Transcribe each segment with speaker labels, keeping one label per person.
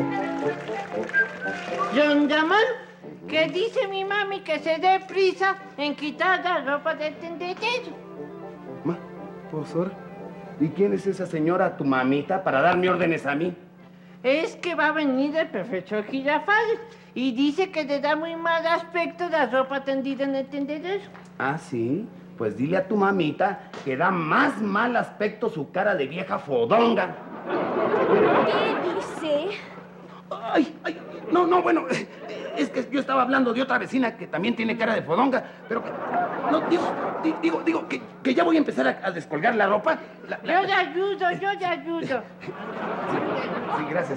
Speaker 1: Rondamón, que dice mi mami que se dé prisa en quitar la ropa del tendedero.
Speaker 2: Pues ahora, ¿y quién es esa señora, tu mamita, para darme órdenes a mí?
Speaker 1: Es que va a venir el profesor Girafales y dice que le da muy mal aspecto la ropa tendida en el tendedero.
Speaker 2: Ah, ¿sí? Pues dile a tu mamita que da más mal aspecto su cara de vieja fodonga.
Speaker 3: ¿Qué dice?
Speaker 2: Ay, no, bueno, es que yo estaba hablando de otra vecina que también tiene cara de fodonga, pero no, digo que ya voy a empezar a descolgar la ropa.
Speaker 1: Yo le ayudo.
Speaker 2: Sí, gracias.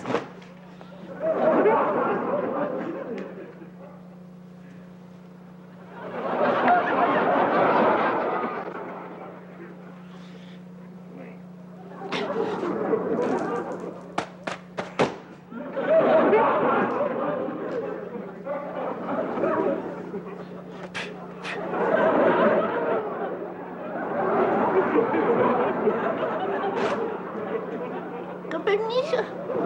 Speaker 1: Con permiso.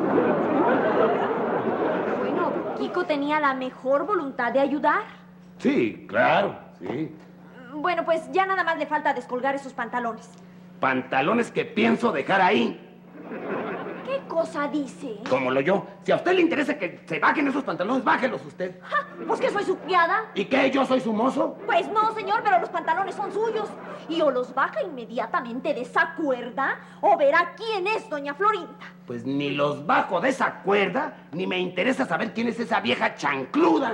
Speaker 3: Bueno, Kiko tenía la mejor voluntad de ayudar.
Speaker 2: Sí, claro, sí.
Speaker 3: Bueno, pues ya nada más le falta descolgar esos pantalones.
Speaker 2: Pantalones que pienso dejar ahí.
Speaker 3: ¿Qué cosa dice?
Speaker 2: Como lo yo. Si a usted le interesa que se bajen esos pantalones, bájelos usted.
Speaker 3: ¡Ja! ¿Pues que soy su criada?
Speaker 2: ¿Y qué? ¿Yo soy su mozo?
Speaker 3: Pues no, señor, pero los pantalones son suyos. Y o los baja inmediatamente de esa cuerda, o verá quién es doña Florinda.
Speaker 2: Pues ni los bajo de esa cuerda, ni me interesa saber quién es esa vieja chancluda.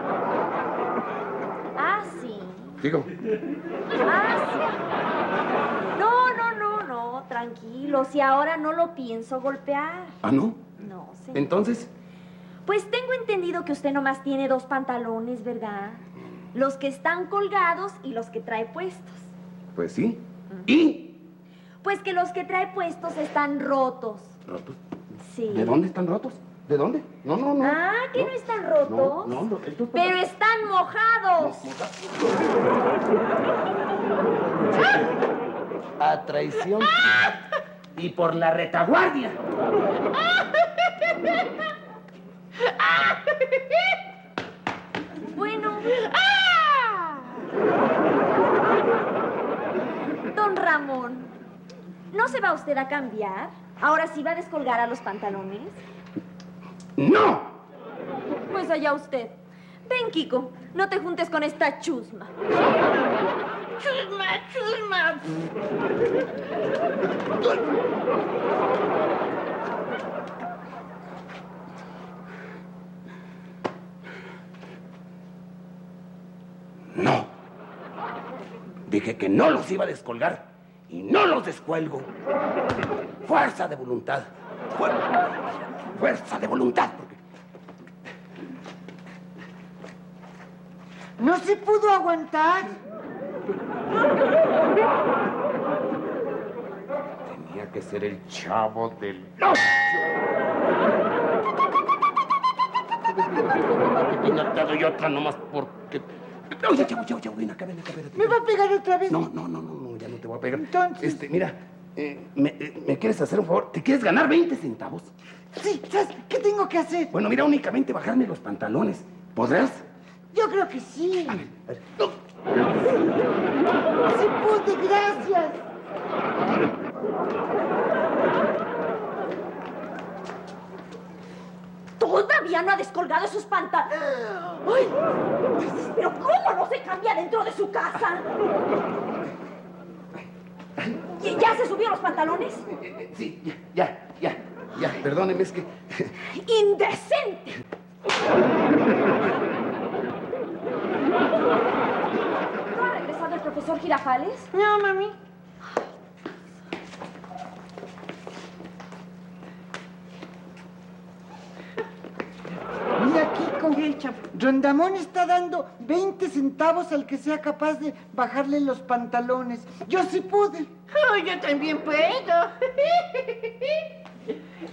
Speaker 3: Ah, sí.
Speaker 2: Digo.
Speaker 3: Ah, sí. No, tranquilo. Si ahora no lo pienso golpear.
Speaker 2: ¿Ah, no?
Speaker 3: No, señor.
Speaker 2: Entonces,
Speaker 3: Pues tengo entendido que usted nomás tiene 2 pantalones, ¿verdad? Los que están colgados y los que trae puestos.
Speaker 2: pues sí. ¿Y?
Speaker 3: Pues que los que trae puestos están rotos.
Speaker 2: ¿Rotos?
Speaker 3: Sí.
Speaker 2: ¿De dónde están rotos? ¿De dónde? No.
Speaker 3: Ah, ¿que no están rotos?
Speaker 2: No, estos
Speaker 3: Pero están mojados.
Speaker 2: A traición. Y por la retaguardia.
Speaker 3: Bueno. Don Ramón, ¿no se va usted a cambiar? ¿Ahora sí va a descolgar a los pantalones?
Speaker 2: ¡No!
Speaker 3: Pues allá usted. Ven, Kiko, no te juntes con esta chusma.
Speaker 1: Chusma.
Speaker 2: No. Dije que no los iba a descolgar y no los descuelgo. Fuerza de voluntad. Fuerza de voluntad. Porque...
Speaker 1: No se pudo aguantar.
Speaker 2: Tenía que ser el Chavo del Ocho. No te doy otra nomás porque... Oye, ya, ven acá.
Speaker 1: ¿Me va a pegar otra vez?
Speaker 2: No, ya no te voy a pegar.
Speaker 1: Entonces...
Speaker 2: Mira, ¿me quieres hacer un favor? ¿Te quieres ganar 20 centavos?
Speaker 1: Sí, ¿sabes qué tengo que hacer?
Speaker 2: Bueno, mira, únicamente bajarme los pantalones. ¿Podrás?
Speaker 1: Yo creo que sí.
Speaker 2: A ver. No.
Speaker 1: Sí pude, gracias.
Speaker 3: ¿Todavía no ha descolgado sus pantalones? ¡Ay! ¿Pero cómo no se cambia dentro de su casa? ¿Ya se subió los pantalones?
Speaker 2: Sí, ya. Perdóneme, es que...
Speaker 3: ¡Indecente! ¿No ha regresado el profesor Girafales?
Speaker 1: No, mami. Mira, Kiko, Rondamón está dando 20 centavos al que sea capaz de bajarle los pantalones. Yo sí pude. Oh, yo también puedo.